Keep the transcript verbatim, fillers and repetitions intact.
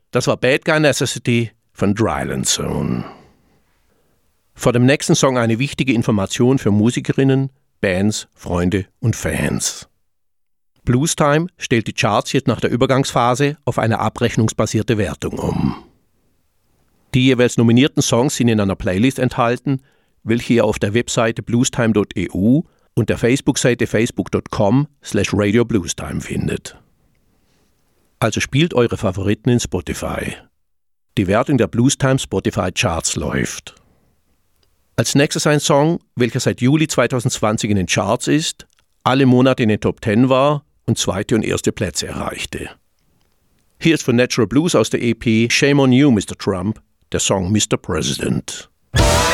Das war Bad Guy Necessity von Dryland Zone. Vor dem nächsten Song eine wichtige Information für Musikerinnen, Bands, Freunde und Fans. Blues Time stellt die Charts jetzt nach der Übergangsphase auf eine abrechnungsbasierte Wertung um. Die jeweils nominierten Songs sind in einer Playlist enthalten, welche ihr auf der Webseite bluestime punkt e u und der Facebook-Seite facebook punkt com slash radio bluestime findet. Also spielt eure Favoriten in Spotify. Die Wertung der Bluestime Spotify Charts läuft. Als nächstes ein Song, welcher seit Juli zwanzig zwanzig in den Charts ist, alle Monate in den Top Ten war und zweite und erste Plätze erreichte. Hier ist von Natural Blues aus der E P Shame on You, Mister Trump, der Song Mister President.